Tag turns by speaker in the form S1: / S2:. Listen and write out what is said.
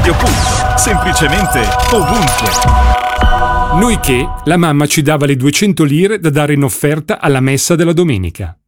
S1: Radio Punto, semplicemente ovunque.
S2: Noi che la mamma ci dava le 200 lire da dare in offerta alla messa della domenica.